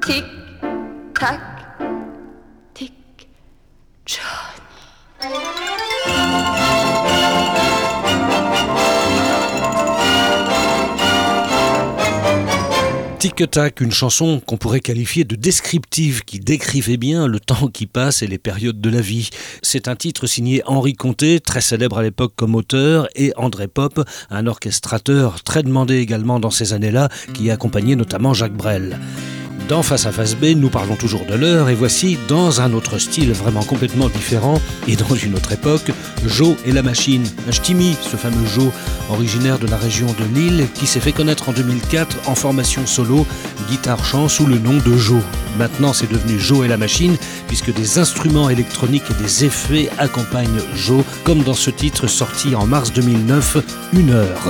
Tic, tac, tic, Johnny. Tic-tac, une chanson qu'on pourrait qualifier de descriptive, qui décrivait bien le temps qui passe et les périodes de la vie. C'est un titre signé Henri Conté, très célèbre à l'époque comme auteur, et André Pope, un orchestrateur très demandé également dans ces années-là, qui accompagnait notamment Jacques Brel. Dans Face à Face B, nous parlons toujours de l'heure, et voici, dans un autre style vraiment complètement différent, et dans une autre époque, Jo et la machine. Un ch'timi, ce fameux Jo, originaire de la région de Lille, qui s'est fait connaître en 2004 en formation solo, guitare-chant sous le nom de Jo. Maintenant, c'est devenu Jo et la machine, puisque des instruments électroniques et des effets accompagnent Jo, comme dans ce titre sorti en mars 2009, Une heure.